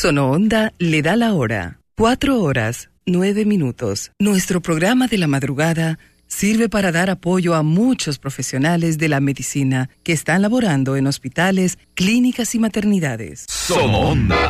Sonoonda le da la hora. 4:09. Nuestro programa de la madrugada sirve para dar apoyo a muchos profesionales de la medicina que están laborando en hospitales, clínicas y maternidades. Sonoonda.